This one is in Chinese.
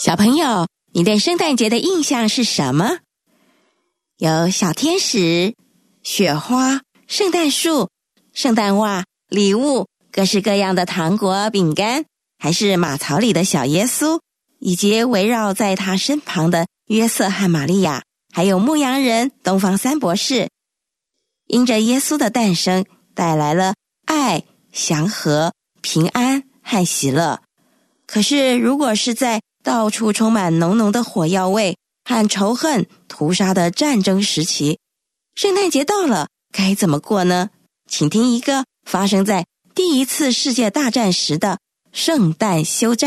小朋友，你对圣诞节的印象是什么？有小天使、雪花、圣诞树、圣诞袜、礼物，各式各样的糖果、饼干，还是马槽里的小耶稣，以及围绕在他身旁的约瑟和玛利亚，还有牧羊人东方三博士。因着耶稣的诞生，带来了爱、祥和、平安和喜乐。可是如果是在到处充满浓浓的火药味和仇恨屠杀的战争时期，圣诞节到了，该怎么过呢？请听一个发生在第一次世界大战时的圣诞休战。